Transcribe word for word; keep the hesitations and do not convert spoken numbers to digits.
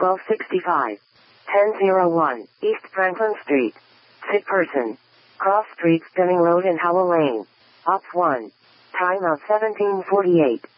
twelve sixty-five. ten oh one, East Franklin Street. Sick person. Cross Street, Deming Road and Howell Lane. Op one. Time of seventeen forty-eight.